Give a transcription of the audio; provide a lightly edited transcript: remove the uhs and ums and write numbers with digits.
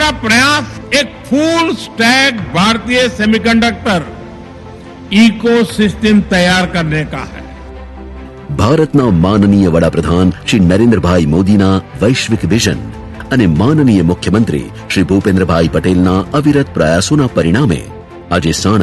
हमारा प्रयास एक फुल स्टैक भारतीय सेमीकंडक्टर इकोसिस्टम तैयार करने का है. ભારતના માનનીય વડાપ્રધાન શ્રી નરેન્દ્રભાઈ મોદીના વૈશ્વિક વિઝન અને માનનીય મુખ્યમંત્રી શ્રી ભૂપેન્દ્રભાઈ પટેલના અવિરત પ્રયાસોના પરિણામે આજે સાણંદ